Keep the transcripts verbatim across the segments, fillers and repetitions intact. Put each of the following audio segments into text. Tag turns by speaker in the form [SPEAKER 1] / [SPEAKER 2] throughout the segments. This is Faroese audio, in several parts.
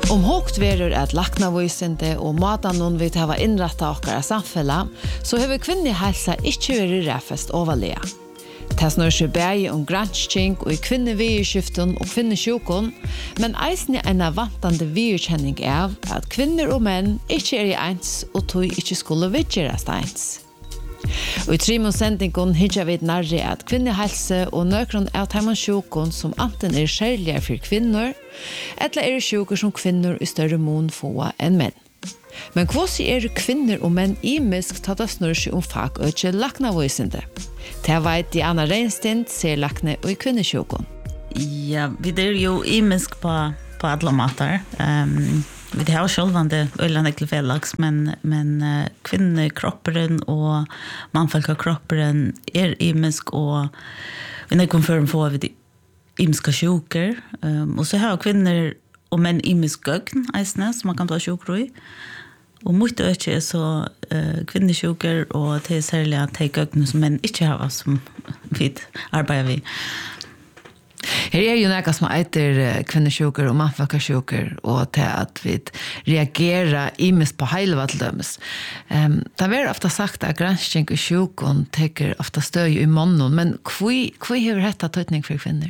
[SPEAKER 1] Om högt verur at laknavísindi og matanon vi hava innrætta okkara samfella, så hevur kvinni helsa ikki verið ræfest ovalega. Det snur seg bæði om gransking og i kvinneviðurskiftun og kvinnesjukun, men eisini eina vantandi viðurkenning av at kvinner og menn ikki er eins og tog ikki skulle viðgerast eins. Og i trimon sendingon hitja vi nærri at kvinnehelse og nøkron av teiman sjukon som anten er skjerligere for kvinner, eller er sjuker som kvinner i større mån få enn menn. Men hvordan er kvinner og menn imisk tatt av snurr seg om fag og ikke laknavísindi? Det vet Diana Reinstind, ser lakne og i kvinnesjukon.
[SPEAKER 2] Ja, vi er jo imisk på, på alle matar. Um, vi har självande öllande tillfällags men men uh, kvinnekroppen och manfolkakroppen är imisk och vi när konfirm får vi imiska sjukor um, och så har kvinnor och män imisk ögn äsna som man kan ta sjukor i. Och mycket öch är så uh, kvinnesjukor och det är särskilt att ta ögn som män inte har som vi arbetar vi.
[SPEAKER 1] Her er jo nekka som eiter kvinnesjuker og mannfolkasjuker og til at vi reagerer imis på heilva til dømes. Um, det er ofta sagt at gransking og sjukon teker ofta støy i mannen, men hva hever dette tøytning for kvinner?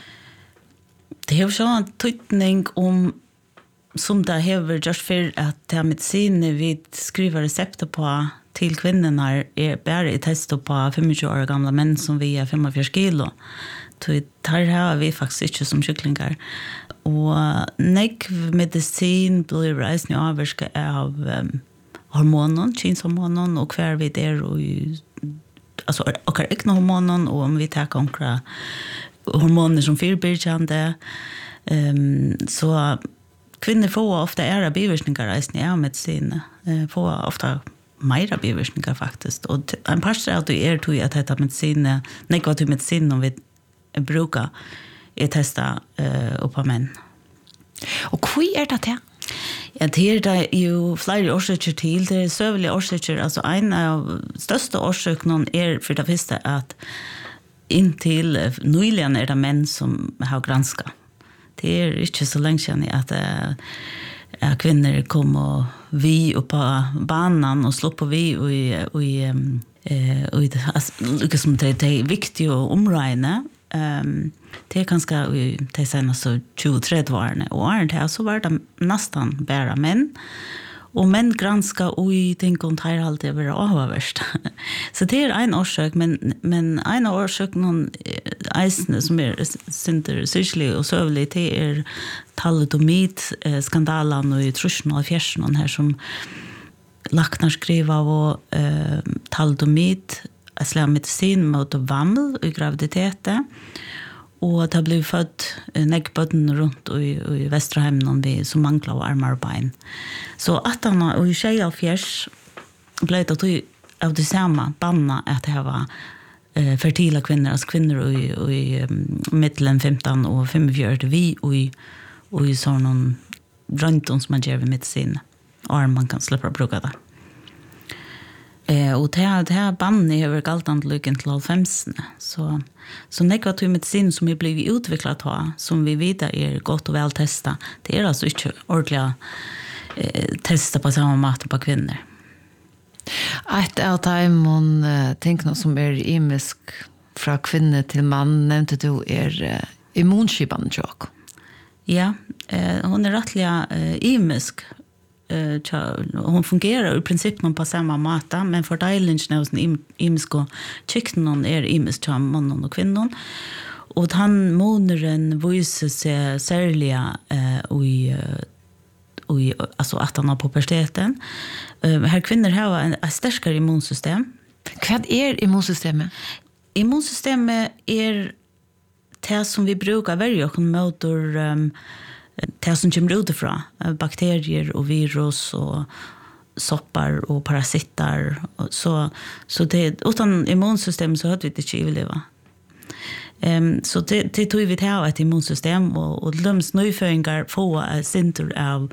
[SPEAKER 2] Det hever sånn tøytning om som det hever just for at det mediciner vi skriver resepter på til kvinnorna er bare i tester på tjugofem år gamla menn som vi er femogfjøruti kilo. Det har vi faktisk ikke som kyklingar. Og nekv medisin blir reisende avvirket av um, hormonen, kynshormonen, og hver vi der, og, altså okkar ekne hormonen, og om vi tar onkra hormoner som fyrbyrkjande. Um, så kvinner får ofta ära bivirkningar reisende av medisin. Uh, får ofta meira bivirkningar faktisk. Og en par av det er tog at dette medisin, nekva til medisin om vi bruka är testa eh uh, på män.
[SPEAKER 1] Och hur är det här?
[SPEAKER 2] Ja, det är det ju flera orsaker till. Det är sövliga orsaker. Alltså en av största orsakerna är för det första att intill nyligen är det män som har granskat. Det är inte så länge sedan att äh, kvinnor kom och vi upp på banan och slå på vi och i och i eh och i liksom det är viktigt att omräkna. Um, det är ganska det senaste tjugo trettio åren och är det så var det nästan bara män och män granska och i tänker att här alltid vara avvärst. Så det är en orsak men men en orsak någon isen som är synter syslig och sövlig det är thalidomid skandalen och i truschen och fjärsen här som laknar skriva och eh, thalidomid slära medicin mot vammel i graviditeten och det blev fött näckböden runt i, i Västerhamn vi som manglar armar och bein. Så att han och i tjejafjärs blev det att av det samma banna att det var eh, fertila kvinnor, alltså kvinnor i, i um, mittlen femton och femogfjøruti vi och i, och i sån röntgen som man ger vid medicin och man kan släppa bruka det. Eh och det här det här bandet över galtant lycken till halvfemsen så så negativ medicin som är blivit utvecklat ha som vi vet är gott och väl testa. Det är alltså inte ordentligt eh, testa på samma mat på kvinnor.
[SPEAKER 1] Ett av timon uh, tänkna som är imisk från kvinna till man nämnde du är uh, immunskipan jock.
[SPEAKER 2] Ja, eh hon är rättliga eh, imisk. Uh, hon fungerar i princip någon på samma mata men för dejlingen hos en imisko chicken är imisk till mannen och kvinnan och han moneren visar sig särliga uh, i uh, i alltså att han har puberteten. Uh, här kvinnor har en, en starkare immunsystem.
[SPEAKER 1] Vad är immunsystemet?
[SPEAKER 2] Immunsystemet är det som vi brukar välja och motor um, det som kommer utifrån, bakterier och virus och soppar och parasiter så så det utan immunsystem så hade vi det inte överleva. Ehm um, så det det tog vi till ett immunsystem och och löms nyfödingar få center av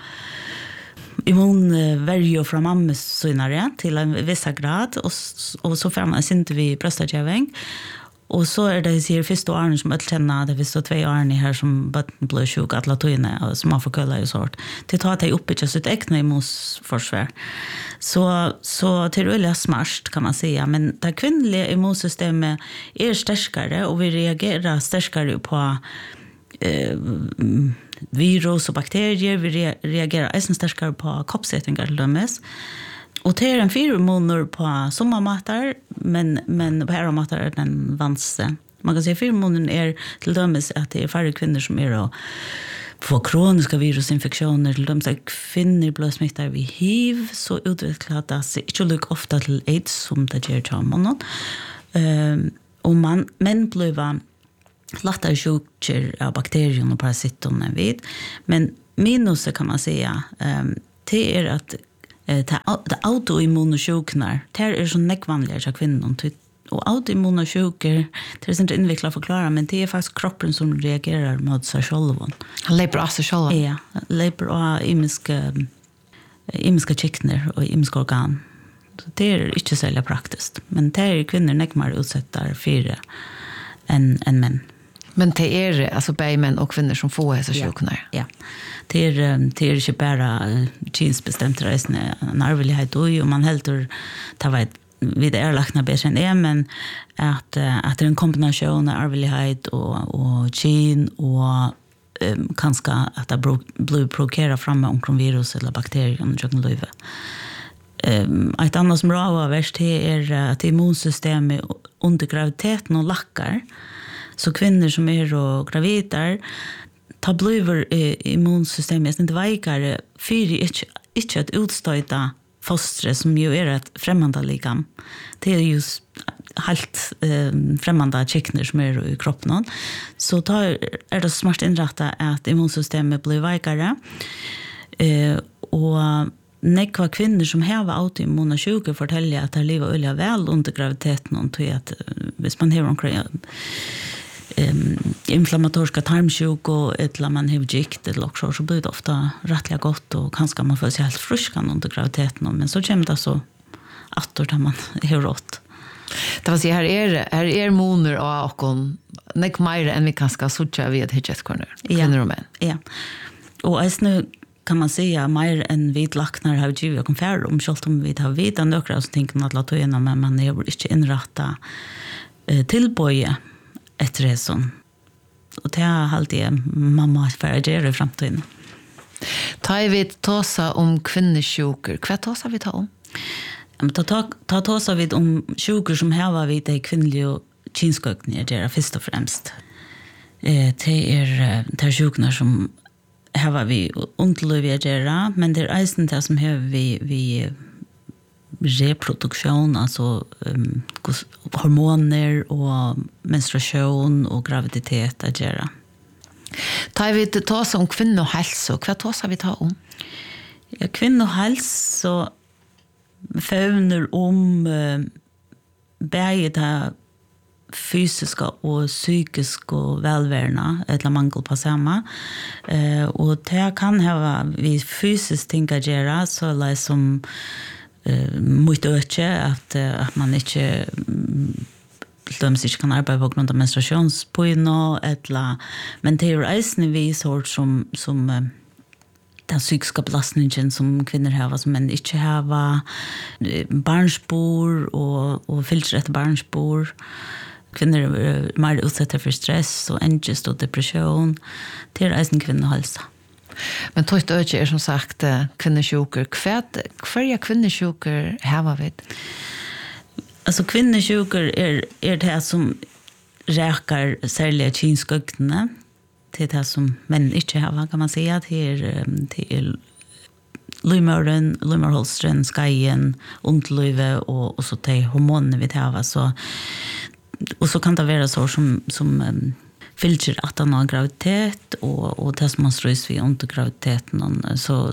[SPEAKER 2] immunvärjo från mammas synare till en viss grad och och så framåt inte vi bröstgivning Och så är det ser första åren som att känna det finns så två åren här som bara blir sjuk att latoina som man får kölla ju sort. Det tar att ta upp i sitt egna immunförsvar. Så så till öliga smart kan man säga, men det kvinnliga immunsystemet är starkare och vi reagerar starkare på eh, virus och bakterier, vi re- reagerar ännu starkare på kroppssättningar till dömes. Och det är en fyra månader på sommarmatar, men, men på herramatar är den vanste. Man kan säga fyra månader är till dömes att det är färre kvinnor som är att få kroniska virusinfektioner. Till dömes att kvinnor blir smittade vid H I V, så utvecklar det sig inte lika ofta till AIDS som det gör till mannen. Um, och man, män blir lättare sjuker av bakterier och parasiter än vid. Men minuset kan man säga, um, det är att det autoimmuna sjuknar, det är så nekvanligare till kvinnor. Och autoimmuna sjukor, det är inte invecklat att förklara, men det är faktiskt kroppen som reagerar mot sig själv.
[SPEAKER 1] Han leper av sig själv?
[SPEAKER 2] Ja, leper av imiska, imiska kikner och imiska organ. Så det är inte så praktiskt. Men det är kvinnor nekvar utsätter för än, än män.
[SPEAKER 1] Men det är alltså både män och kvinnor som får dessa sjukdomar.
[SPEAKER 2] Ja. Ja. Det är det är inte bara kinsbestämt resten en arvelighet och man helter ta vet vid är lagna bättre än är, men att att det är en kombination av arvelighet och och kin och um, kanske att det blir provokera fram omkring virus eller bakterier under jorden livet. Um, ett annat som bra var värst är att immunsystemet under graviditeten och lackar. Så kvinnor som är och gravider tar bliver immunsystemet inte vajkare för inte, inte att utstöta fostre som ju är ett främmande likam. Det är ju helt eh, främmande kikner som är i kroppen. Så då är det smart inrättat att immunsystemet blir vajkare. Eh, och nekva kvinnor som har autoimmuna sjukor fortäljer att det lever öliga väl under graviditeten och till att hvis man har omkring um, inflammatoriska tarmsjukor eller man har gikt eller också, så blir det ofta rättliga gott och kanske man får sig helt fruskan under graviditeten, men så kommer det så att man har rått.
[SPEAKER 1] Det vill säga, här är, här är moner och åkon nek mer än vi kanske sucha vid hitjetkorner, kvinnor och män.
[SPEAKER 2] Ja, och nu kan man säga mer än vid lacknar har vi ju kom färd om självt om vi har vita några som tänker att låta igenom, men man är inte inrätta eh, tillböje ett reson. Och det har alltid mamma färdigare i framtiden.
[SPEAKER 1] Tar vi tåsa om kvinnesjukor, vad tåsa vi ta om?
[SPEAKER 2] Ta, ta, ta tåsa vi om sjukor som har vid det kvinnliga kinskökningar, det är först och främst. Eh, det är det sjuknar som har vi underlöv göra, men det är eisen det som har vi, vi reproduktion, alltså um, hormoner och menstruation och graviditet att göra.
[SPEAKER 1] Tar vi till ta om kvinnohälsa, vad tar vi ta om?
[SPEAKER 2] Ja, kvinnohälsa favnar om uh, bäget det fysiska och psykiska välvärna eller mangel på samma. Eh, och det kan ha vi fysiskt tänka göra så läs som eh, mycket öke att, att man inte de sig kan arbeta på grund av menstruationspojno eller men det är reisen vi sort som som den psykiska belastningen som kvinnor har som män inte har, barnspår och och filtret barnspår. Kvinnor är mer utsatta för stress och ängest och depression. Det är en kvinnohälsa.
[SPEAKER 1] Men tog det är som sagt kvinnesjukor. Kvarja kvinnesjukor har vi?
[SPEAKER 2] Alltså kvinnesjukor är, är det som räkar särliga kinskökterna. Det är det som män inte har, kan man säga. Det är, det är lymören, lymörholstren, skajen, underlivet och, och så det hormoner vi har. Så och så kan det vara så som som um, filter att han har graviditet och och det som man strös vid under graviditeten så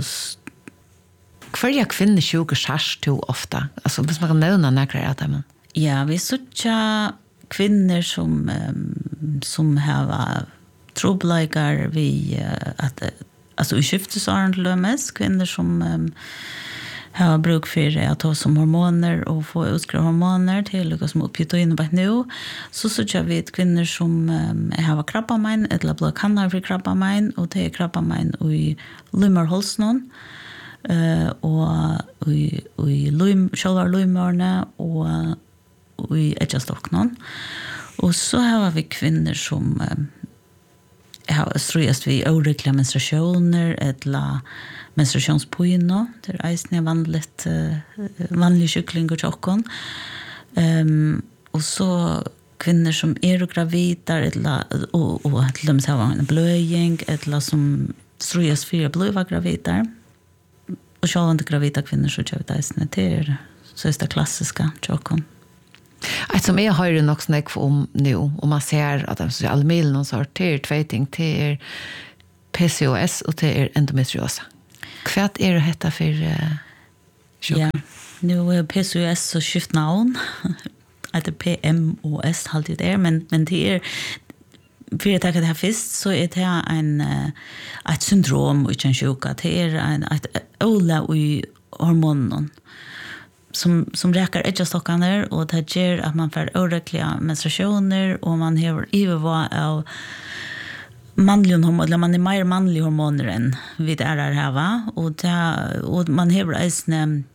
[SPEAKER 1] kvarja kvinnesjukor skärs till ofta. Alltså hvis man kan nämna några av dem.
[SPEAKER 2] Ja, vi såg kvinnor som um, som har trubbelagar vi uh, att alltså i skiftesåren lömes kvinnor som um, har bruk för att ta som hormoner och få utskriva hormoner till lika som uppgifter innebär nu. Så så kör vi kvinnor som um, har krabbamein eller blå kannar för krabbamein och det är krabbamein i livmoderhalsen uh, och i i livm själva livmodern och i äggstocken. Och så har vi kvinnor som um, har ströst vi oreglerade menstruationer eller menstruationspojno. Det är isne vanligt uh, vanlig kyckling och chockon. Um, och så kvinnor som är gravida eller och och att de har en blöjning eller som ströst för att bli gravida. Och så inte gravida kvinnor så gör det isne till så är det klassiska chockon.
[SPEAKER 1] Alltså som jag har ju nog snack om nu och man ser att de så allmän någon sort till tvätting till P C O S och till endometrios. Kvart är det hetta för uh,
[SPEAKER 2] ja, nu är P C O S så skift namn. Att det P M O S halt det är men men det är för att det här först så är det en uh, ett syndrom och en sjuka. Det är en ett ola i hormonen som som räcker äggstockarna och det gör att man får oreglerade menstruationer och man har övervå av manliga hormoner eller man är mer manliga hormoner än vid är det här va och det, och man har en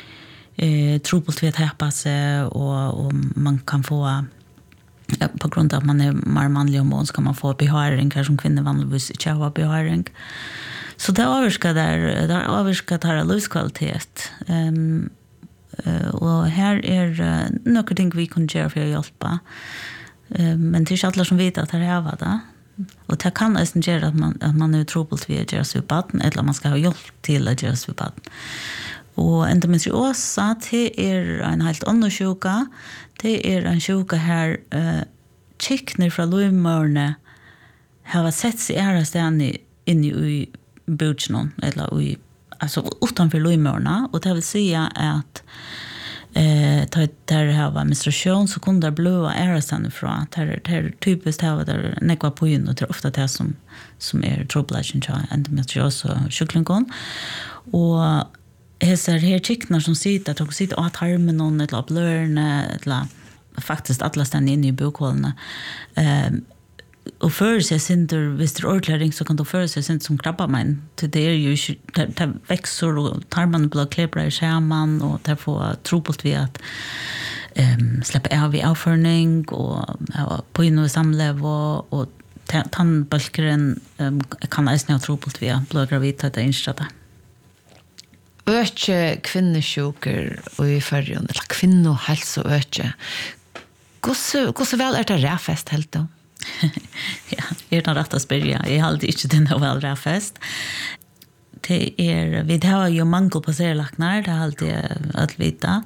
[SPEAKER 2] eh trubbel vid att häppa sig och, och man kan få ja, på grund av att man är mer manlig hormon så kan man få behåring kanske som kvinnor vanligtvis inte har behåring. Så det avskar där där avskar tar livskvalitet. Ehm Uh, och här är uh, några ting vi kan göra för att hjälpa. Uh, men det är inte alla som vet att det här var det. Och det kan nästan göra att man, att man är trubbelt vid att göra sig baden eller man ska ha hjälp till att göra sig baden. Och endometriosa, det är en helt annan sjuka. Det är en sjuka här uh, chickner från livmodern har sett sig ära ständigt in i buken eller i alltså utanför livmodern och det vill säga att eh tar där här var menstruation så kunde det blöa äresan ifrån där där typiskt här där nekva på in och det är ofta det som som är troublation child endometrios och sjuklingon och hesar här chicknar som sitter att de sitter att harmen någon eller blörna eller faktiskt alla ständigt inne i bukhålorna eh och för sig synder visst det ordläring så kan då för sig synd som krabba men det är ju det växer och tarmen blir klebra i skärman och där får trubbelt vi att ehm släppa av i avförning och ja, på in och samlev och, och tandbölkaren um, kan nästan ha trubbelt vi att bli gravid att det instäda.
[SPEAKER 1] Öke kvinnosjuker och i förrjun eller kvinnohälsa öke. Hur så väl är det räfest helt då?
[SPEAKER 2] Ja, är det rätt att spyrja. Jag har alltid inte den här väl räfest. Det är, vi har ju mangel på serlacknar, det har alltid att vita.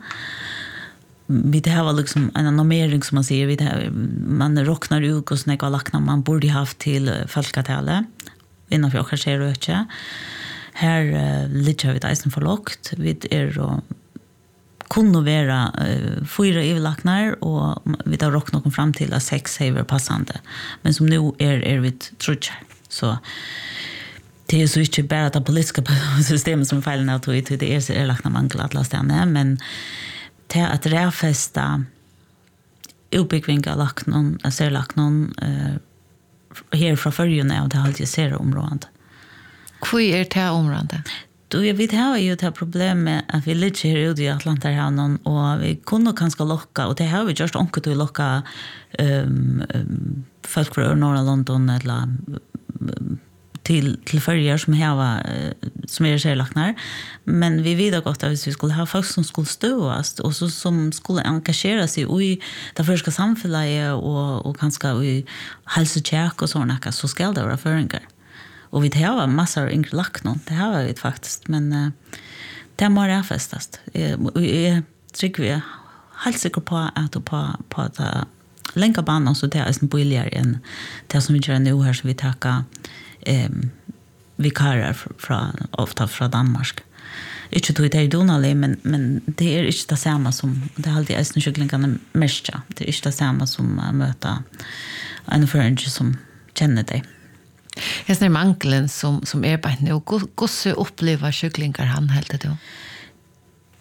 [SPEAKER 2] Vi har liksom en normering som man säger, vi har, man rocknar ut och snägga lacknar man borde haft till folkatalet innan vi åker ser rötje. Här uh, ligger vi där som för lågt. Vi är och kunde vara uh, fyra överlacknar och vi har rocknar kom fram till att sex är passande. Men som nu är, är vi trutcher. Så det är så inte bara det politiska systemet som är feilen av tog det är så överlacknar mangel alla ställen. Men det att räfesta uppbyggvinga lacknon, serlacknon uh, här från förrjun är det alltid ser området.
[SPEAKER 1] Hur är det här området?
[SPEAKER 2] Då vi vet har ju det här problemet att vi ligger här ute i Atlanterhavet och vi kunde kanske locka och det har vi just onkel att locka um, um, folk från norra London eller um, till till förrjun som har uh, som är serlacknar men vi vet gott att vi skulle ha folk som skulle stöas och så som skulle engagera sig i det första samhället och och kanske i hälsocheck och såna så ska det vara föringar. Och vi har massor av yngre lacknon. Det har vi faktiskt. Men uh, det må det festast. Jag tycker vi är helt säker på att på, på att uh, länka banan så det är en billigare än det som vi gör nu här så vi tackar um, vikarer från, ofta från Danmark. Inte tog det i Donali, men, men det är inte det samma som det är alltid ästen kycklingarna mest. Det är inte det samma som att möta en förränge som känner dig.
[SPEAKER 1] Jag är manglen som som är på nu. Hur så upplever kycklingar han helt då?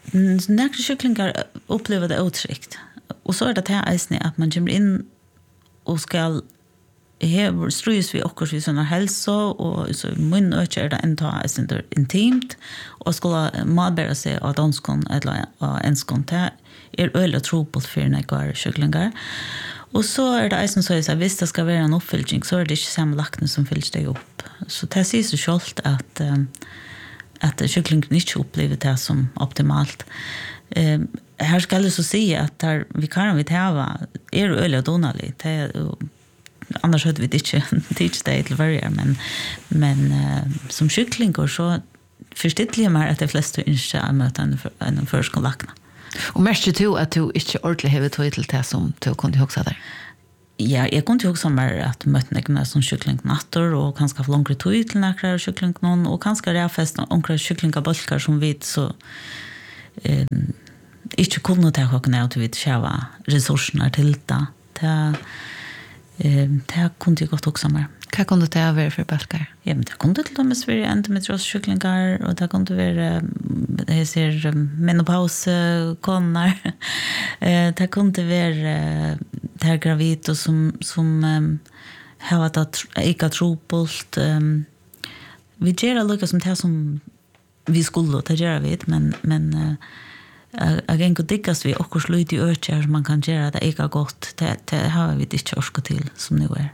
[SPEAKER 2] Några kycklingar upplever det otryggt. Och så är det här eisne att man kommer in och ska här strys vi också vid såna hälsa och så mun ökar det ändå är intimt och skulle madbära sig av danskon eller enskon det är öl och tropult för några kycklingar. Och så är det eisen så att hvis det ska vara en uppfyllning så är det inte samma lakne som fylls det upp. Så det säger så självt att att kycklingen inte upplever det som optimalt. Eh, här ska jag så säga att där vi kan vi ta är öl och donaligt. Annars hade vi det inte teach det till varje men men uh, som kycklingar så förstår man att de flesta inte är möta en, en förskolakna.
[SPEAKER 1] Och märker du att du inte ordentligt har tagit till det som du kunde huxa där?
[SPEAKER 2] Ja, jag kunde huxa mer att möta några som kycklingnatter och kanske få långre tid till några kycklingar och kanske räfästa några kycklingabolkar som vi så eh, inte kunde ta och kunna ut köpa resurserna till det. Det Eh, det kunde jag gott också mer.
[SPEAKER 1] Vad kunde det vara för balkar?
[SPEAKER 2] Ja, men det kunde till dømes vara endometrioskycklingar och det kunde vara jag ser menopauskonar. eh, det kunde vara det här gravid och som som um, har att eka tropult. Um, vi gör lika som det som vi skulle ta göra vid men men uh, jag kan inte diggas vi också slut i ökar man kan göra det eka gott det, det har vi inte orska till som nu är.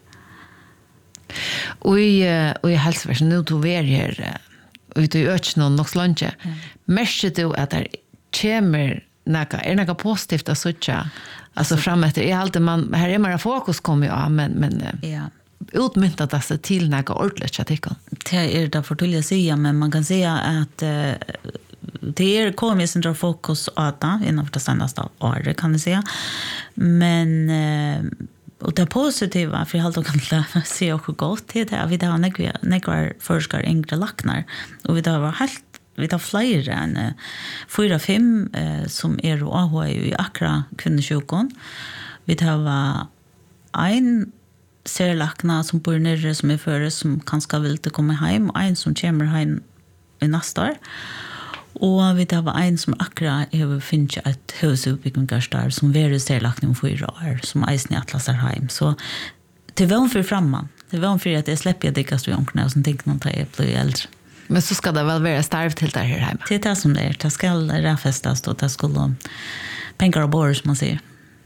[SPEAKER 1] Och i, och i hälsoversen nu du är här ute i öknen nog slunche. Märker du att det kommer något, är något positivt att söka alltså framåt är alltid man här är mera fokus kommer ju men men
[SPEAKER 2] ja
[SPEAKER 1] utmyntat det sig till något ordentligt jag tycker.
[SPEAKER 2] Det är därför till jag säga men man kan säga att uh, det är kommer sin fokus att inom det senaste året kan jag säga. Men uh, och det positiva för helt och kan se också gott det är vi har några några forskare yngre lacknar och vi har helt vi har fler än uh, fyra fem uh, som är A H I i Accra kvinnosjukon. Vi har en serlakna som bor nere som är före som kanske vill inte komma hem och en som kommer hem i nästa år. Och vi har en som akkurat har finnet ett husuppbyggningar som är serlakna om fyra år som eisen i Atlas är hem. Så det var för framman. Det var för att jag släpper diggast vid omkring och sen tänkte man att jag blir äldre.
[SPEAKER 1] Men så ska det väl vara starv till det här hemma?
[SPEAKER 2] Det är det som det är. Det ska räfestas och det skulle pengar och bor som man säger.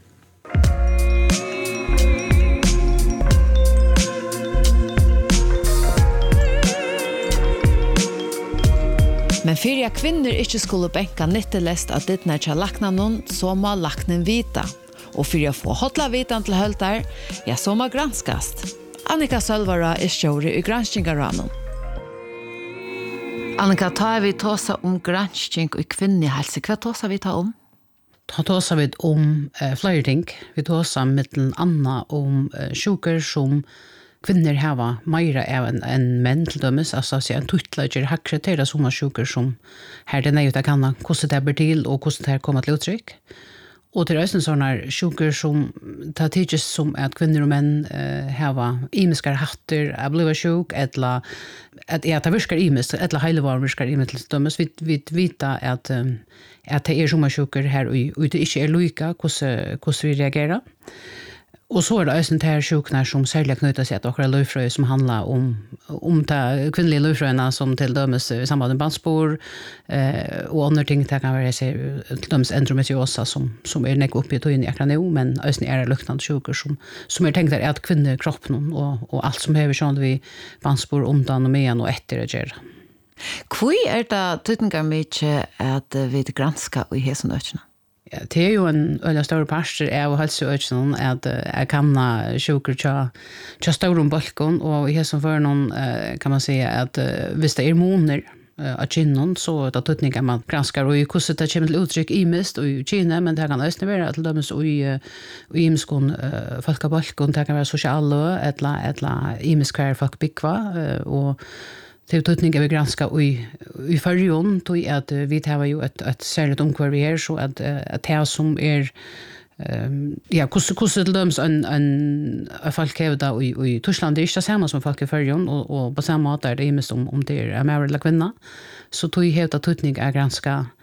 [SPEAKER 1] Men för jag kvinnor inte skulle bänka nyttelest att det när jag lakna någon så må laknen vita. Och för jag få hotla vitan till höltar, ja så må granskast. Annika Sölvara är stjåre i granskingaranon. Annika, tar vi tåsa om gransking och kvinnehälsa. Vad tåsa vi ta om?
[SPEAKER 3] Ta tåsa vi om eh, flera ting. Vi tåsa mitteln Anna om eh, sjuker som kvinnor har mer även än män till dömes. Alltså så en tutlager hackre till det som sjuker som här den är ute kan hur det blir till och hur det kommer till uttryck. Och till rösten sådana sjuker som tar tids som att kvinnor och män eh, har imiskar hattar att bli sjuk eller att jag tar viskar imisk eller hela var viskar imisk till dömes. Vi vi vita att eh, att det är som sjuker här och det inte är lika hur hur vi reagerar. Och så är det också här sjuknar som särskilt knyter sig till några löjfröj som handlar om, om de kvinnliga löjfröjna som till dömes i samband med bandspår eh, och andra ting det kan vara till dömes endometriosa som, som är näck uppe i tog in i akra nu men också är det luktande sjukor som, som är tänkt att kvinnor kroppen och, och allt som behöver sånt vid bandspår undan och med och efter det gör.
[SPEAKER 1] Hvor är det tydningar mycket att vi granska i hesonötterna?
[SPEAKER 3] Ja, det är ju en öliga stor parster av hälsoökningen att jag kan sjukor tja, tja stor balkon och i som för någon kan man säga att hvis det är måner av kinnon så att tydningar man granskar och i kurset det kommer till uttryck i mest och i kinne men det kan också vara till dömes och i i imskon folka balkon det kan vara sociala eller eller imiskär folk bikva och det är tydning vi granska i i förjon tog att vi har ju ett ett särskilt omkvarv här så att att det som är um, ja hur hur det döms en en folk hävda i i Tyskland det är inte samma som folk i förjon och och på samma sätt är det mest om om det är mer eller kvinna så tog hävda tydning är ganska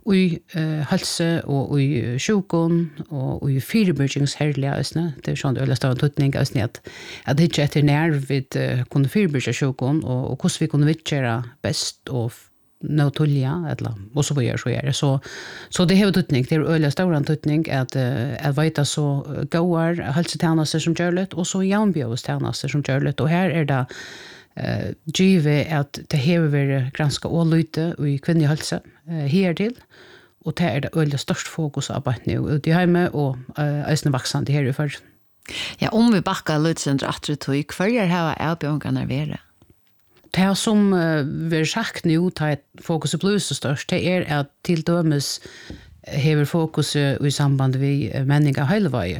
[SPEAKER 3] i uh, helse og i sjukon og i fyrebyrgingsherlige østene. Det er sånn det øyelig stav tutning østene at, at det ikke etter nær vi uh, kunne fyrebyrge sjukon og, og hvordan vi kunne vitgjøre best og nå tulja, eller, og så videre, så gjør det. Så, så det har tutning, det er øyelig stav tutning at uh, jeg vet at så gåar helsetjenester som gjør litt, og så jernbjøvestjenester som gjør litt, og her er det Uh, givet at det har vært granska åløyte i kvinnelig helse uh, her til, og det er det øyelig størst fokus av at nå ute i hjemme og uh, eisende vaksende her i før.
[SPEAKER 1] Ja, om vi bakker litt sin ratretøy, hva er det her avbjørngene være?
[SPEAKER 3] Det som uh, vi har sagt nå, at fokuset blir så størst, det er at til dømes hever fokus i samband med menning av hele veien.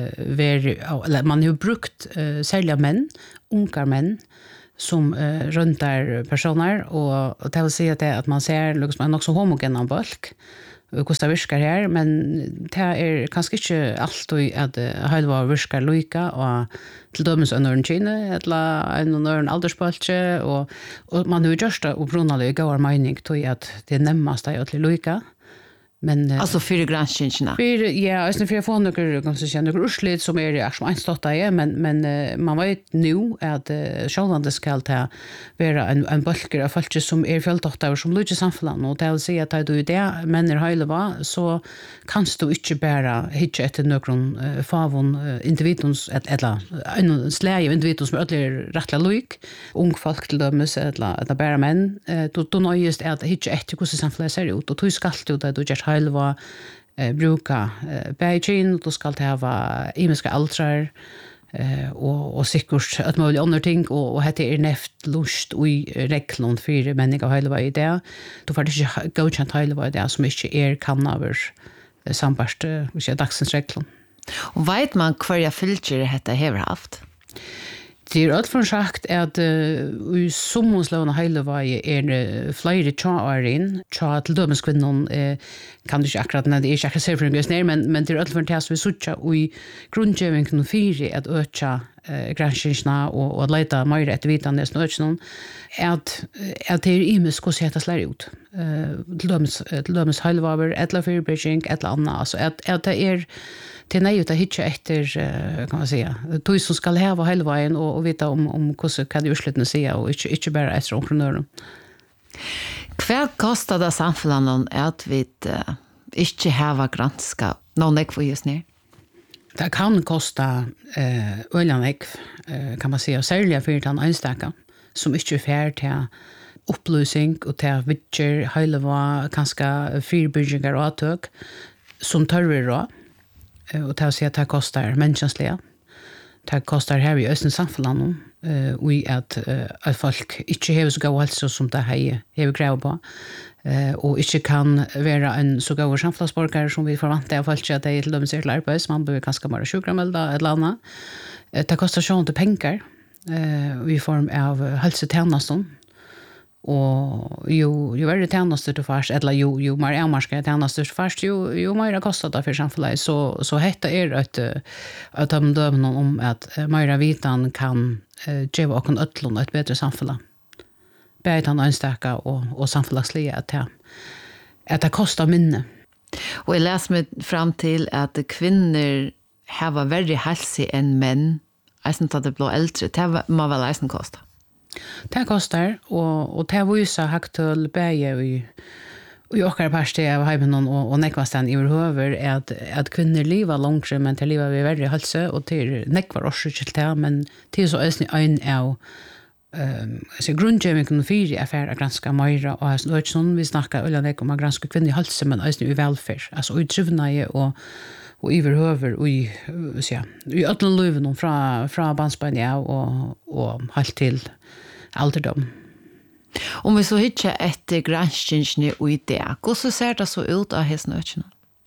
[SPEAKER 3] Uh, man har brukt uh, særlig menn, ungar menn, som uh, runtar personer, og, og det vil si at, det, at man ser liksom, en nok så homogen av bulk, hvordan det virker her, men det er kanskje ikke alltid at uh, halva virker lyka, og til dømes en øren kine, eller en øren aldersbølge, og, og man har jo gjort det opprunnelig gode mening til at det nemmeste er til lyka. Men
[SPEAKER 1] alltså för granskningarna.
[SPEAKER 3] För ja, alltså för få några kanske känner några urslit som är det som en stotta är men men uh, man vet nu att uh, självande ska ta vara en en bulker av folk som är fjälldotter som lyckas samfällan och det vill säga att du det men är hela va så kanst du inte bara hitta efter någon uh, favon uh, individens eller en släge individ som är rättla lojk ung folk till dömes eller att bara män uh, då då nöjest är att hitta efter hur samfällan ser ut och du ska alltid det du gör halva eh, bruka eh, Beijing och då ska det ha imiska altrar eh, och, och sikkert att möjliga andra ting och, och det är neft lust i reglon för människa halva i det då får det inte godkänt halva i det som inte är kan över eh, sambart eh, dagsens reglon.
[SPEAKER 1] Och vet man kvar jag filter detta har haft?
[SPEAKER 3] Det är alltför sagt att uh, i sommonslån hela varje är uh, flera tjaårin, tja till dömeskvinnan uh, kan du inte akkurat, när det är inte akkurat ser för en ner, men, men det är alltför att vi sucha i grundgivningen fyra att öka uh, granskningarna och, och att leta mer ett vitande som ökning att, att det är imus hur det slår ut. Uh, till dömes, till dömes halvaver, eller fyrbridging, eller annat. Alltså att, att det är till nej utan hitta efter uh, kan man säga du som ska ha hela vägen och, och veta om om hur kan det urslutna säga och inte inte bara efter entreprenören.
[SPEAKER 1] Kvar kostar det samfällan att vi uh, inte har granska någon ek för just nu.
[SPEAKER 3] Det kan kosta eh uh, öljanek uh, kan man säga särskilt för den enstaka som inte fär till upplösning och till vitcher hela var kanske fyrbyggingar och attök som törver då och det säger att det kostar mänskliga. Det kostar här i östens samfällan eh och i att uh, att folk inte har så god hälsa som det här har gräv på. Eh och inte kan vara en så god samfällsborgare som vi förväntar av folk att det är till dem ser arbets man behöver ganska bara sjukramälda eller annat. Eh, det kostar så inte pengar eh i form av hälsotjänsten. Och ju ju värre tjänster du fast eller ju ju mer ärmarska tjänster fast ju ju mer kostar det för samhället så så hetta är att att de dömer om att mer vitan kan uh, ge och öllon ett bättre samhälle. Bättre enstaka och och samhällsliga att att det kostar minne.
[SPEAKER 1] Och jag läser mig fram till att kvinnor har värre hälsa än män. Alltså att det blir äldre, det må väl eisen kosta.
[SPEAKER 3] Det kostar och och det visar haktul bäge i i åkare parste av hemmen och och nekvastan i överhuvud att att kvinnor lever längre men till lever vi värre hälsa och till nekvar orsakigt det men till så är en av ehm så grundgivningen för i affärer ganska myra och alltså det som vi snackar eller det kommer ganska kvinnlig hälsa men alltså i välfärd alltså utrivnaje och och överhuvud och i så ja i alla löven från från Banspania och och halt till alderdom.
[SPEAKER 1] Om vi så hittar ett granskning i det, hur så ser det så ut av hästnötterna?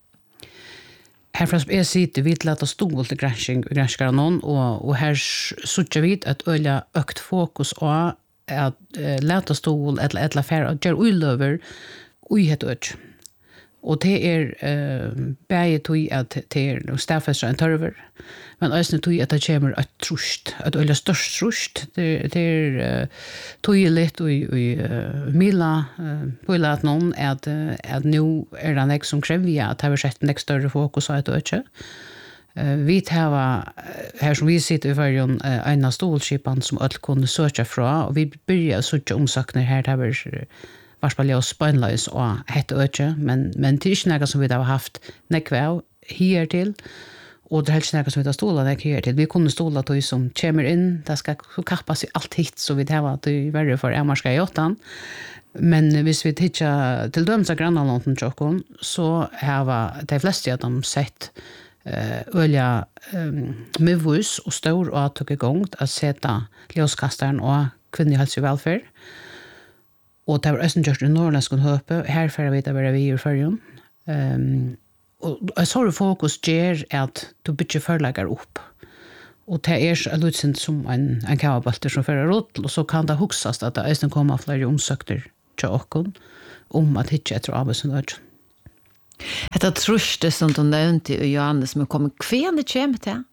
[SPEAKER 3] Här från är sitter vi till att stå till granskning granskar någon och och här sucha vi att ölla ökt fokus och att uh, läta stol eller eller affär och gör ullöver och het öch. Och det är eh bäge tog att det är staffas en törver. Men alltså tog att det kommer ett trust, att eller störst trust. Det det är tog lite och i Mila på att någon att att nu är det nästa som kräver att ha sett nästa större fokus på ett öche. Vi tar här som vi sitter i varje en stolskipan som alla kunde söka fra och vi börjar söka omsökningar här där vi varspall jag spannlös och hette öke men men det är inte något som vi har haft nekväv här till och det är inte något som vi har stolat nek här till vi kunde stola till som kommer in det ska kappas i allt hit så vi har att det är värre för Amarska i åttan men hvis vi tittar till döms av grannalånten tjockon så har de flesta av dem sett Uh, ölja um, muvus och stor och att ta igång att sätta ljuskastaren och kvinnlig välfärd. Och det var östen just i norrländsk höpe här för vi det vara vi i förrjun. Ehm och jag såg fokus ger att du bitche förlägger upp. Och det är så lutsent som en en kavabalter som för rot och så kan det huxas att det östen kommer fler omsökter till okon om att hitta ett arbetsnöd.
[SPEAKER 1] Hetta truste som du nevnte i Johannes, men kommer kven det kommer til?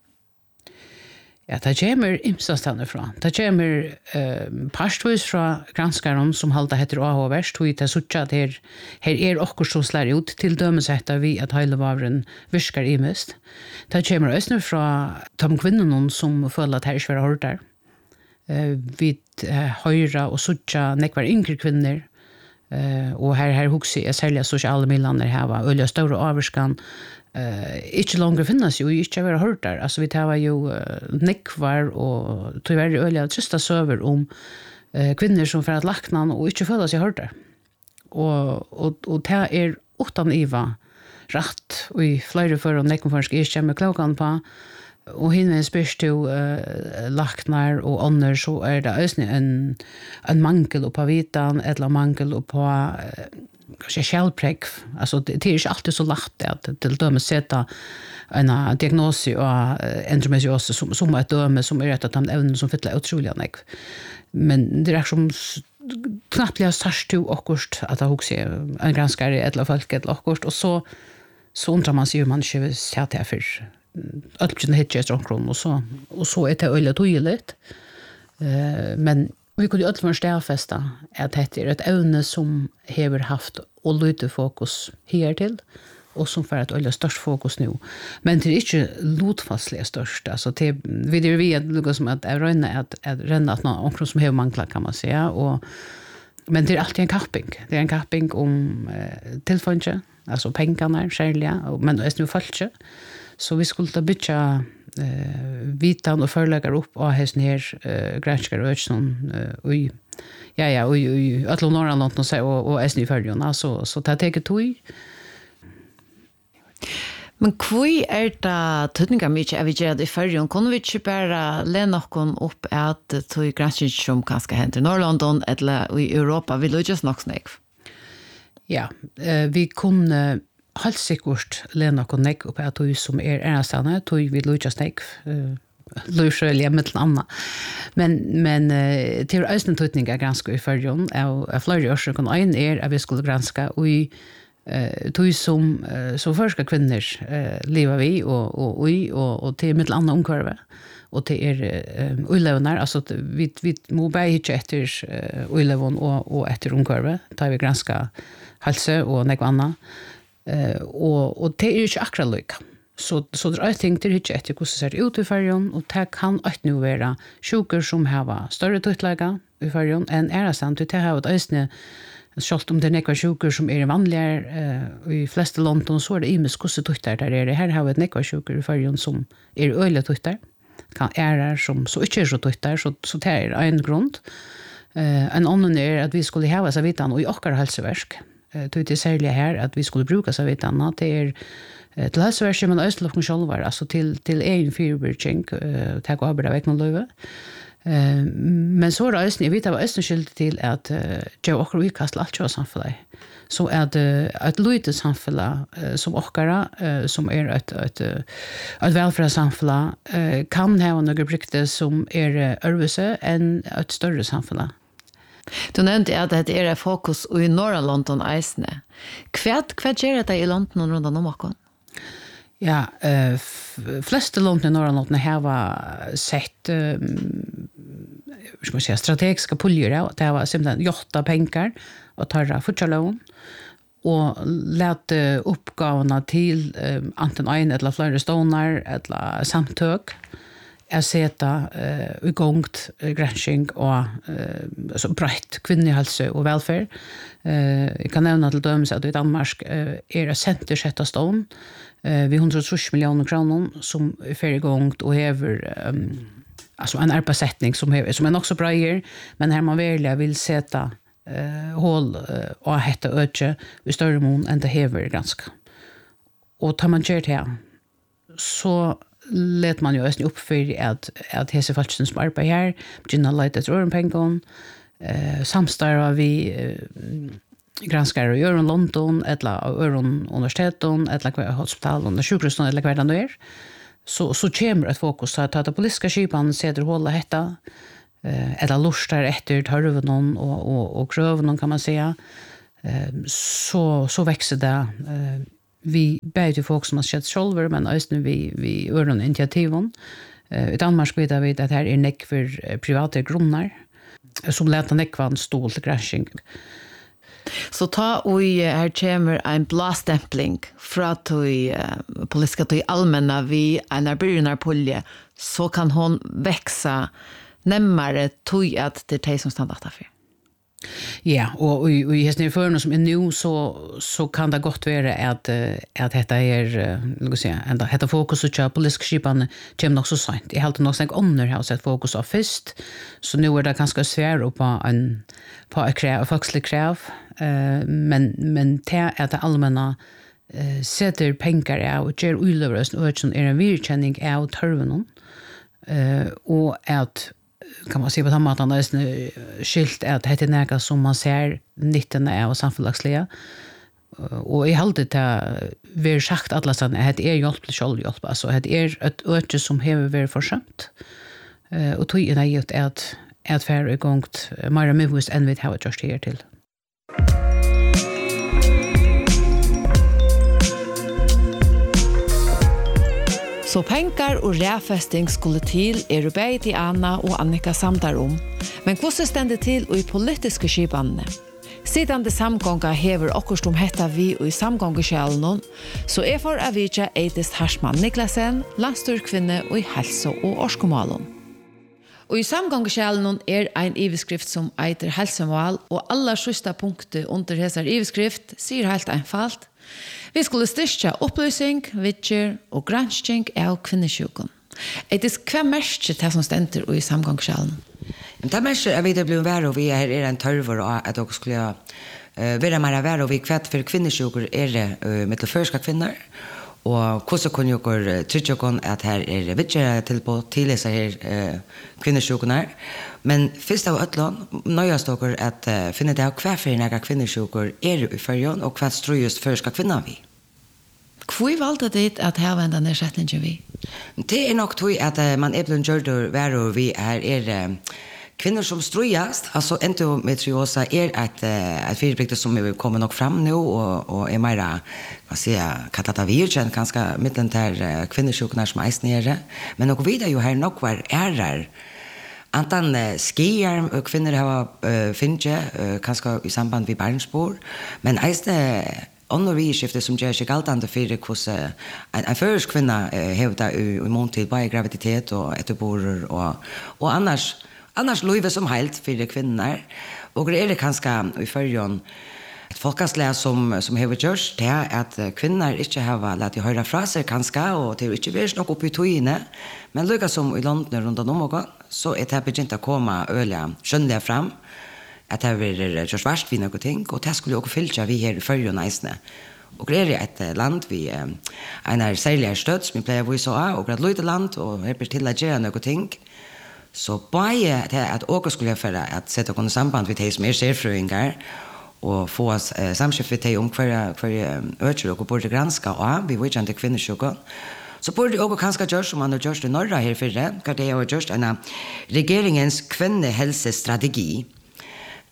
[SPEAKER 3] Ja, det kommer imsastandet fra. Det kommer uh, parstvis fra granskaren som halda heter A H verst, og det er suttja at her, her er okkur som slår ut til dømes etter vi at heilevaren virkar i mest. Det kommer også fra de kvinnerne som føler at her ikke være hårdt der. Uh, vi uh, høyra og suttja nekvar yngre kvinner, Uh, og her her hugsi er særlig sosiale millaner her var ølja store avskan uh, ikke longer finnes jo ikke være hørt der altså vi tar jo uh, nekvar og tyvärr ølja trista søver om uh, kvinner som for at laknan og ikke føler seg hørt der og, og, og det er utan iva rett og i flere for og nekvarsk ikke kommer klokken på og hinne spørs til uh, laknar og ånder så er det også en, en mangel på vitan eller mangel på uh, kanskje kjellprekk altså det, det er ikke alltid så lagt at til døme sette en diagnos og endometriose som, som et døme som er et av de evnene som fyller utrolig nek. Men det er som knappt blir sørst til akkurat at det også er en granskare eller folk eller akkurat og så, så undrer man seg om man ikke vil se til for öllchen hitje strånkron och så och så är det öle tydligt. Eh men vi kunde öll för stärfesta att det är ett ämne som har haft och lite fokus här till och som för att öle störst fokus nu. Men det är inte lotfastligt störst alltså det vi det vi att som att rönna att att rönna att någon som har manglar kan man säga och men det är alltid en kapping. Det är en kapping om eh, tillfånge, alltså pengarna själva men det är nu falskt. Så vi skulle ta bytja eh, vitan och förläggar upp av hästen här eh, granskar och ötsson eh, i ja ja och i att norra långt och så och och hästen i förjorna så så ta take tui.
[SPEAKER 1] Men kvui er det tydninga mykje er vi gjør i førjon? Kunne vi ikke bare le noen opp at tog granskning som kanskje henter i Norrlondon eller i Europa vil lykkes nok snakk?
[SPEAKER 3] Ja, eh, vi kunne helt sikkert lena og nekk opp at du som er enastane, du vil lykkes nekk, uh, løsølige med til anna. Men, men uh, til øyne tøytning er granska i førjon, og uh, flere årsøk, og en er at vi skulle granska, og i uh, du som, uh, som første kvinner uh, lever vi, og, og, og, og, og til med til anna omkvarve, og til er uh, uilevner, altså vi, vi må bare ikke etter uh, uileven og, og etter omkvarve, da vi granska helse og nekk anna. Uh, og, og det er ikke akkurat lykke. Så, så det er ting til ikke etter hvordan det ser ut i fergen, og det kan ikke nå være sjuker som har større tøytlager i fergen enn er det sant. Det har et øyne, selv om det er nekva sjuker som er vanligere uh, i fleste London, så er det imes hvordan tøytlager der er det. Her har vi et nekva sjuker i fergen som er øyelig tøytlager, kan er der som så ikke er så tøytlager, så, så det er en grunn. Uh, en annen er at vi skulle hava seg vitan og i okkar helseversk. Det är särskilt här att vi skulle bruka så vet annat det är till hälsoverket men också lokal själva alltså till till en förbättring ta gå arbeta väck någon löve. Men så är det jag vet att östen skilt till att jag också vi kastar allt jag samfällig. Så är det ett lite samfällig som okkara som är ett ett ett välfärdssamfällig kan ha några brukte som är örvelse än ett större samfällig.
[SPEAKER 1] Du nevnte at det er fokus i norra London eisne. Hva gjør det i London og rundt om akkurat?
[SPEAKER 3] Ja, eh, fleste London i norra London har sett eh, ska man säga strategiska puljer och det var simpelthen jotta pengar och tarra fortsalån och lät uppgåvorna till eh, anten en eller flera stonar eller samtök är sätta eh, igångt uh, granskning och uh, så brett kvinnehälsa och välfärd. Eh, jag kan nämna till döms att i Danmark uh, är det center sätta ston eh, vi hundratjugo miljoner kronor som är färdiggångt och häver um, alltså en arbetssättning som är som är också bra er, men här man verkligen vill sätta eh hål uh, och hetta öche i större mån än det häver ganska. Och tar man kört här så let man ju ösna upp för att att hese falschen som arbetar här begynna lite att röra pengar eh samstarva vi eh, granskare i Öron London eller Öron universiteten eller kvar hospital och sjukhusen eller kvar där så så kommer ett fokus att ta det politiska skipan sätter hålla detta eh eller lustar efter tarven någon och och och kröv någon kan man säga eh så så växer det eh vi bättre folk som har skett själva men just nu vi vi Öron initiativen eh i Danmark vet vi att här är näck för privata grunnar som lätta näckvan stol till crashing.
[SPEAKER 1] Så ta och här kommer en blåstämpling för att vi uh, politiska till allmänna vi en byrjar polje så kan hon växa närmare tog att det är som standard för.
[SPEAKER 3] Ja, och i i hästen för som är nu så så kan det gott vara att att detta är låt oss säga ända detta fokus på politiska skipan kommer också sent. Jag har nog sagt under har sett fokus av först så nu är det ganska svårt på en på ett krav folkslig krav eh men men det är det allmänna eh sätter pengar och ger utlövröst och som är en virkänning av törven eh och att kan man se på samma att han är skilt att det är näka som man ser nyttan av samhällsliga och i allt det vi sagt alla sån att det är hjälp till själv hjälp alltså det är ett öde som har varit försömt eh och tog det gjort att att för igångt mer moves än vi har just här till.
[SPEAKER 1] Så pengar och räfästing skulle till är det till Anna och Annika samtar om. Men hvordan ständer till och i politiska skipanne? Sedan det samgånga hever okkurst om hetta vi och i samgångeskjälen så är för att vi inte Eidist Harsman Niklasen, landsturkvinne och i hälso och årskomalen. Og i samgångskjælen er en iveskrift som eiter helsemål, og alla sista punkter under hesar iveskrift sier helt einfalt. Vi skulle styrke opplysning, vidger og gransking av kvinnesjuken. Er det hva mest det som stender i samgångskjælen?
[SPEAKER 4] Det mest er vi det blir vær, og vi er, er en tørver, og at dere skulle uh, være mer vær, og vi kvett for kvinnesjuker er det uh, mittelførske kvinner, og hvordan kunne dere trykke dere at her er vidtjere tilbud til disse her uh, kvinnesjukene. Men først av øtlån, nøyest dere at uh, finne det av hva for nære kvinnesjuker er i førjen, og hva strøyest førske kvinner vi.
[SPEAKER 1] Hvor valgte det at her var denne setningen vi?
[SPEAKER 4] Det er nok tog at uh, man er blevet gjort og vær, og vi er, er uh, kvinnor som strøyast, altså endometriosa er et, uh, et fyrirblikte som er kommet nok fram nå, og, og er mer, hva sier jeg, katatavirkjent, ganske midten til uh, kvinnesjukene som eis nere. Men noe videre jo her nok var ærer, antan uh, skier uh, kvinner har uh, finnet, uh, kanskje i samband med barnsbor, men eis det under vidskiftet som gjør seg galtande for hvordan en, en først kvinne uh, hevda i, i mån til bare graviditet og etterborer og, og annars Annars løyve som helt for kvinner. Og det er det kanskje i førjen et folkeslæg som, som har gjort det at kvinner ikke har latt de høre fra seg kanskje, og det er ikke vært nok oppe i togene. Men lykke som i London rundt om også, så er det begynt å komme øye skjønnelig fram, at det er gjort verst vi noe ting, og det skulle også fylle vi her i førjen eisene. Og det er et land vi en er særlig støtt, som vi pleier å vise av, og det er et løyde land, og her blir til å gjøre noe ting. Så bare det at åker skulle for at sette oss samband med de som er serfrøyngar og få oss eh, samskift med de om hver, hver øker og burde granska og vi var ikke kvinnesjukken. Så burde åker kanskje gjøre som man har gjort i Norra her før det, hva det har gjort en av regjeringens kvinnehelsestrategi.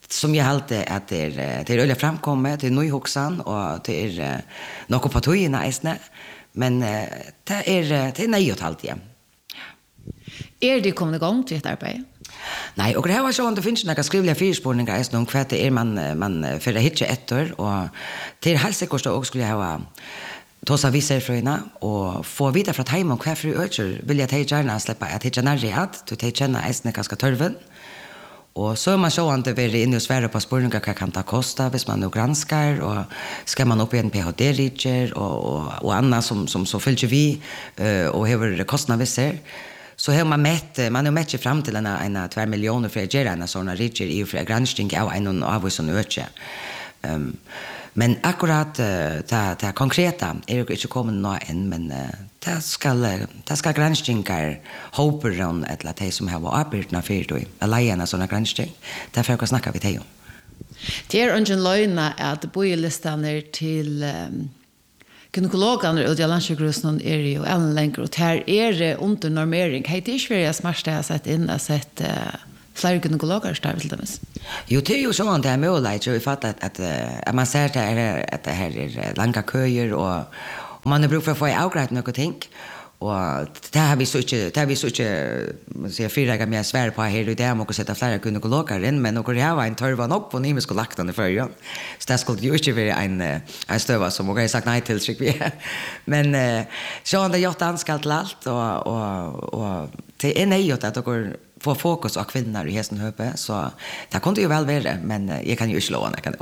[SPEAKER 4] som jag alltid att det är det är öliga framkommet, det är nyhuxan och det är något på tojerna isne, men det är det är nejot alltid.
[SPEAKER 1] Är det kommit igång till ett arbete?
[SPEAKER 4] Nej, och det här var så att det finns några skrivliga fyrspårningar isne om kvart det är man man för det hitche efter och till halvsäkert också skulle jag ha tosa visar fröna och få vita från hem om kvar öcher vill jag ta gärna släppa att hitta när att du ta känna isne ganska törven. Och så är man så att det är inne och svära på spårningar vad kan det kosta hvis man nu granskar och ska man upp i en P H D-richer och, och, och annat som, som så fyllt vi uh, och har kostnader visser. Så har man mätt, man har mätt fram till en, en två miljoner för att göra en sån richer i för granskning av en av oss som ökar. Um, men akkurat uh, ta, ta konkreta är det inte kommit nå än, men uh, det ska, det ska granskningar hopper om ett eller det som har varit arbetna för då, alla gärna sådana granskning. Därför jag kan snacka vid det om.
[SPEAKER 1] Det är ingen lögna att bojelistan är till um, gynekologerna och landsjukhusen är ju ännu längre och här är det under normering. Hej, det är Sverige smart att ha sett in och sett uh, flera gynekologer starta till dem.
[SPEAKER 4] Jo, det är ju så att det är möjligt. Jag fattar att, att, att man ser att det här, att det här är långa köer och, och man har bruk för att få avgrätt något ting. Och det har vi så inte, det har vi så inte, man säger fyra gånger mer svär på här och det har sätta flera gynekologer in, men något här var en törvan upp på nimiska laktan i förrän. Så det skulle ju inte vara en, en stöva som jag har sagt nej till, tycker vi. Men så har det gjort anskall till allt och, och, och det är nejot att det få fokus av kvinnor i hästen höpe, så det kunde ju väl vara, men jag kan ju inte lova det kan då.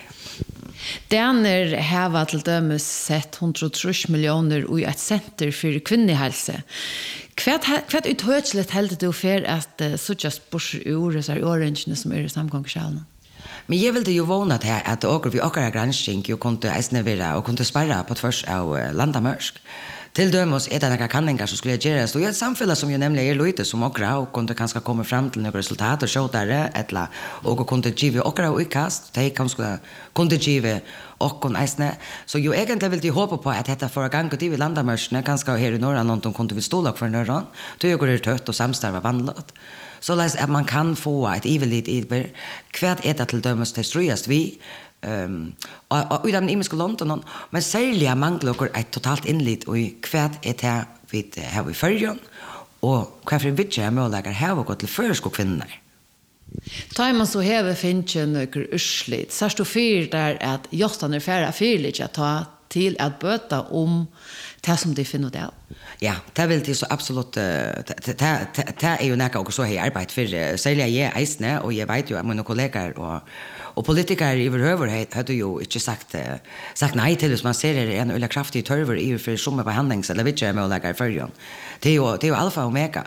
[SPEAKER 1] Daner har till dømes sett hundratrush miljoner i ett center för kvinnehälsa. Kvart kvart uthørslet helt du för att uh, sucha spurs ur så orange som är i samgångskällen.
[SPEAKER 4] Men jag vill det ju våna att att åker vi åker granskning ju kunde äsna vara och kunde spärra på först av uh, landamörsk. Till dömos är det några kanningar som skulle göras. Och ett samfälle som ju nämligen är lite som åkra och kunde kanske komma fram till några resultat och så där ettla och kunde ge åkra och kast. Det kanske kunde ge och kon äsne. Så ju egentligen vill jag hoppa på att detta förra gången det vi landar mörsne kanske här i norra någon kunde vi stå lag för norra. Då går det trött och samstarva vandlat. Så läs att man kan få ett eveligt iver kvart är det till dömos till ströjast vi Um, och, och utan imiska London men särskilt manglar ett totalt inlit och kvart är det vi har vi förrjön och kvar för vilka är möjliga här och gå till försk och kvinnor.
[SPEAKER 1] Tar man så häver finns ju några urslit. Så står fyr där att jostan är färra fyrligt att ta till att böta om det som de finner det.
[SPEAKER 4] Ja, det vill till så absolut det det det är ju näka också här arbete för sälja jag isne och jag vet ju att mina kollegor och och politiker i överhuvud hade ju inte sagt sagt nej till det man ser det en eller kraftig törver i för som behandlings eller vet jag med lägga för ju. Det är ju det är ju alfa och omega.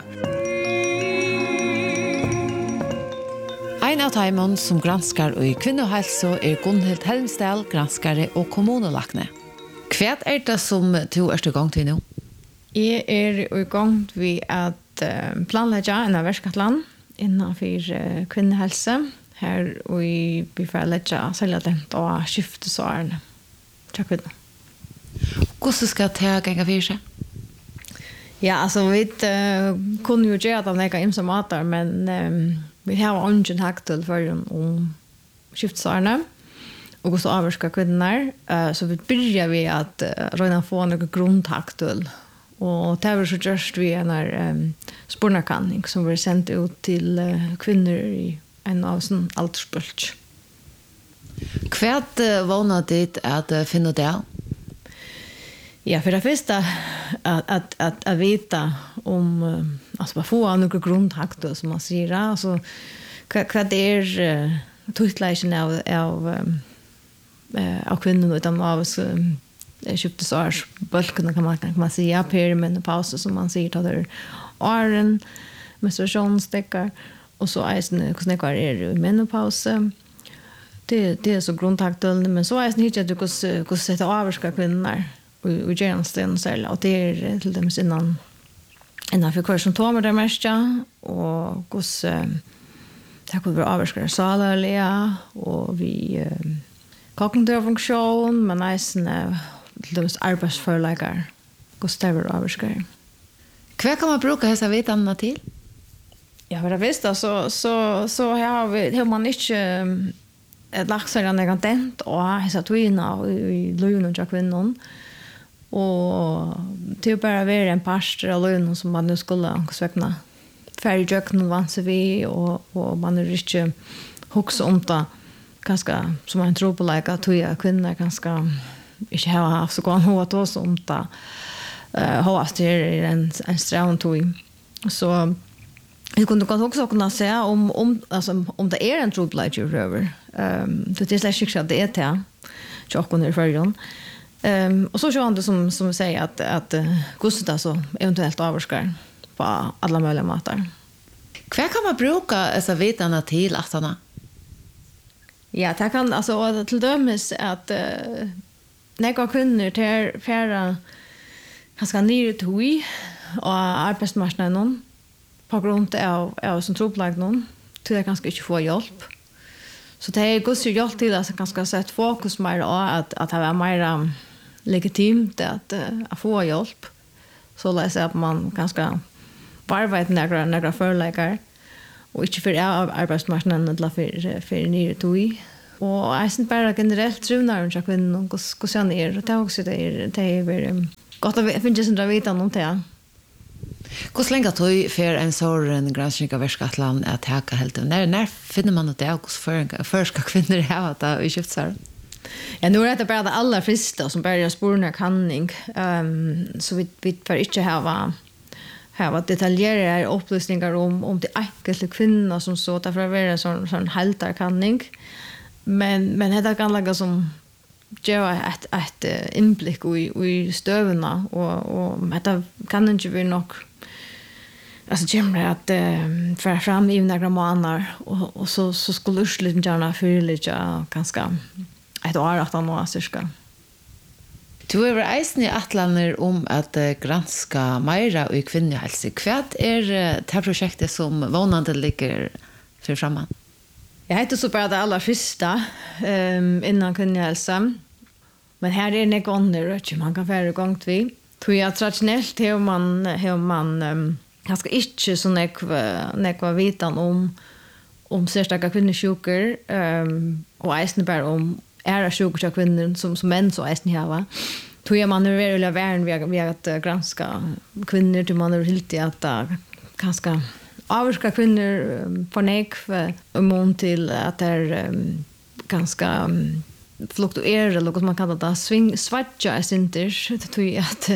[SPEAKER 1] En av Taimon som granskar i kvinnohälsa är Gunhild Helmsdal, granskare och kommunalakne. Kvart är det som du är igång till nu?
[SPEAKER 5] Jag är igång vid att planlägga en verkskatland innanför kvinnohälsa. Här och i befälletja sälja den då skiftesåren. Tack för det.
[SPEAKER 1] Hur ska det gå för sig?
[SPEAKER 5] Ja, alltså vi uh, kunde ju göra den här imsa matar, men um, vi har ingen haktel för om skiftesåren och så avska kvinnor. Uh, så vi börjar vi att uh, redan få några grundhaktel. Och det var så just vi en um, spårnakanning som var sänt ut till uh, kvinnor i en av sån aldersbult.
[SPEAKER 1] Kvart vana dit att finna det?
[SPEAKER 5] Ja, för det första att att att, att veta om alltså vad få några grundhakt som man säger alltså vad det är tutlägen av av eh av kvinnor utan av köpte så här bulken kan man kan man säga perimenopause som man säger där åren menstruationsstäckar. Och så är det hur snäckar är det menopaus. Det det är så grundtaktuellt men så är det inte att du kan kan sätta avska kvinnor och och göra en sten så och det är till dem innan innan för kurs som tar det mesta och hos det kan vara avska salalia och vi kognitiv funktion men nästan till dem arbetsförläggare hos det var avska.
[SPEAKER 1] Kvar kan man bruka dessa vetarna till?
[SPEAKER 5] Ja, för det visste så så så har vi har man inte ett laxar en dent och så att vi nu i lönen och kvinnan och det bara vara en pastor av lönen som man nu skulle sökna färdig jöknen vanns vi och och man är inte huxa om det ganska som en tror på like att jag kvinnor ganska inte har haft så gång hårt oss om det eh har haft en en strävan tog så jag kunde också kunna säga om om alltså om det är en trubbelage över ehm det är slash sjukt det är det jag kunde förrän ehm och så så han det som som säger att att Gustav så eventuellt avskar på alla möjliga matar.
[SPEAKER 1] Kvar kan man bruka alltså vetarna till asarna?
[SPEAKER 5] Ja, det kan alltså till dömes att uh, några kunder till färra ganska nyre tog och arbetsmarknaden på grund av av som troplag någon till jag ganska inte få hjälp. Så det är gott så hjälp till att ganska sätta fokus mer på att att ha mer legitimt att att få hjälp. Så läser att man ganska varvat några några förläggare och inte för arbetsmarknaden eller för för nyre tog. Och jag syns bara generellt trunar och jag kvinnor och hur ser ni det är också det är det är gott att finna just en vita någon till.
[SPEAKER 1] Hur länge tog för en sån granskning av Skatland att hacka helt när när finner man att det är också för för ska kvinnor ha att i skiftsar?
[SPEAKER 5] Ja, nu är det bara det allra första som börjar spårna kanning. Ehm så vi vi får inte ha här var detaljerade upplysningar om om det enkelte kvinnor som så därför är det en sån sån haltarkanning. Men men det kan lägga som gör ett ett inblick i i stövna och och det kan inte bli nog alltså jämre att uh, för fram i några månader och och så så skulle ursluta gärna fylla ganska ett år att han var cirka.
[SPEAKER 1] Du är eisen i atlaner om att uh, granska Meira och kvinnehälsa. Vad är uh, det projektet som vanande ligger för framan?
[SPEAKER 5] Jag heter så bara det allra första um, innan kvinnehälsa. Men här är det gånger man kan vara igång till. Tror jag traditionellt har man har man um, ganska inte så nekva nekva vitan om om särskilda kvinnosjukor um, och eisen bara om ära sjukor kvinnor som som män så eisen här va. Tror jag man är väldigt värn vi vi att uh, granska kvinnor till man är helt att uh, ganska avska kvinnor um, förnekva om till att det är um, ganska um, fluktuerar eller vad man kallar det sving swatcha sinter det tror jag att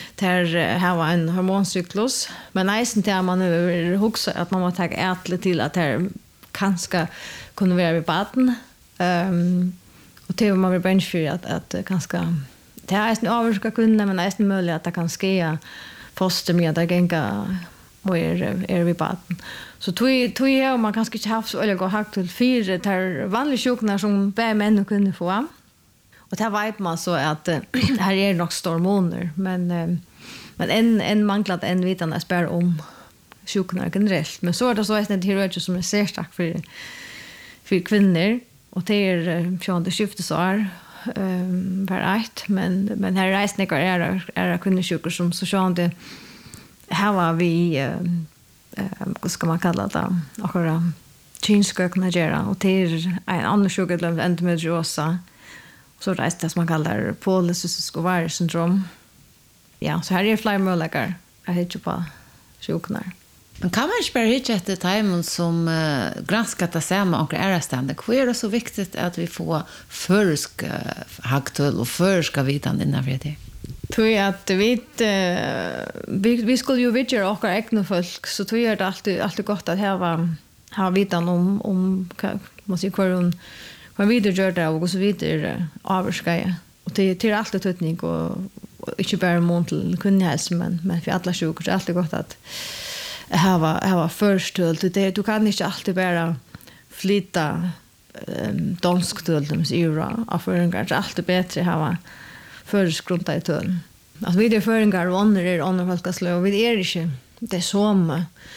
[SPEAKER 5] där har en hormoncyklus men nästan där man också att man måste ta ätligt till att det kanske kunna vara vid baden ehm och det man vill bench för att att kanske det är en avska kunna men nästan möjligt att det kan ske foster med att gänga mer är vid baden. Så tog tog jag man kanske inte haft så eller gå hakt till fyra där vanliga sjukdomar som bara män kunde få. Och där vet man så att här är nog hormoner men men en en manglat en vitan är spär om sjukdomar generellt men så är det så att det är som är särskilt för för kvinnor och det är från det skiftet så är ehm per ett men men här är det är är kvinnosjukdomar som så sjön det här var vi eh vad ska man kalla det akkurat kynska kunna göra och det är en annan sjukdom endometriosa så det är det som man kallar polycystisk ovariesyndrom. Ja, så här är flera möjligheter att hitta på sjukdomar.
[SPEAKER 1] Men kan man inte bara hitta efter timon som uh, granskat det samma och ärastande? Hur är det så viktigt att vi får försk uh, hagtull och förska vitan innan det?
[SPEAKER 5] Tror jag att vi, uh, vi, vi skulle ju vidga och egna folk så tror jag det alltid, alltid gott att ha, ha vitan om, om man säger hur hon vad vidare gör det och så vidare avskär. Och det är alltid tutning och, och inte bara mån till kvinnhälsa men, men för alla sjukor så är det alltid gott att ha, ha förstöld. Det, du kan inte alltid bara flytta um, dansk tull i euro av föringar. Det är alltid bättre att ha förskrunta i tull. Alltså vi är föringar och andra är andra folkaslöv och vi är inte det är som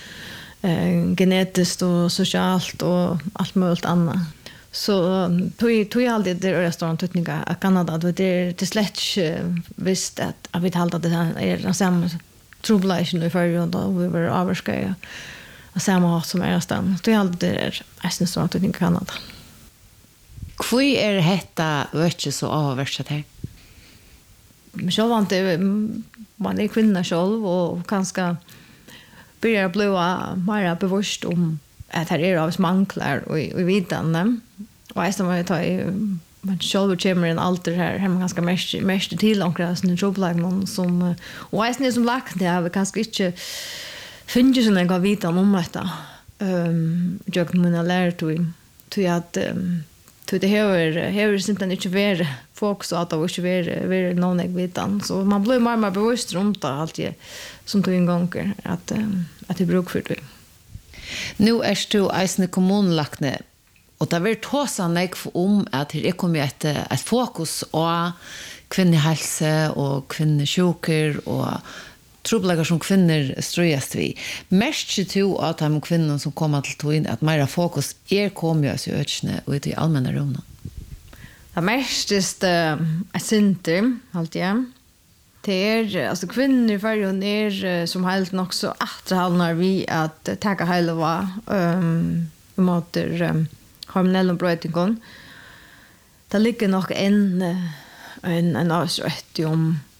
[SPEAKER 5] uh, genetiskt och socialt och allt möjligt annat. Så tog tog jag alltid det restaurantutningar i Kanada då det det slätt visst att att vi talade det är den samma troublation i förrjun då vi var avskär samma hat som är stan. Det är alltid är nästan så att i Kanada.
[SPEAKER 1] Hvor er hetta ikke så avverset her?
[SPEAKER 5] Men så var det man är kvinna själv och kanske börjar bli mer bevisst om att här är av manklar och i vitande. Och jag som jag tar man själv kommer en alter här har man ganska mest mest till omkring en jobblag någon som och jag som lagt det har kanske inte finns ju några vita om detta. Ehm jag menar lärt och till att till det här här är inte inte ver fokus att det inte ver ver någon jag vitan så man blir mer mer bevisst runt alltid som tog en gång att att det bruk för det.
[SPEAKER 1] Nu är du eisne kommunlagtne och det har tåsan jeg om at det kommer et, et fokus på kvinnehelse og kvinnesjuker og troblegar som kvinner strøyast vi. Mest ikke to at de kvinnerne som kommer til tog inn at mer fokus er kommet i økene og i de allmänna rommene.
[SPEAKER 5] Det mest er et sinter, alt igjen. Det er, altså kvinner i Färjön er som helt nok så attrahalnar vi at taka heile va um, i måter um, hormonell brøytingon. Det ligger nok en en en avsrett om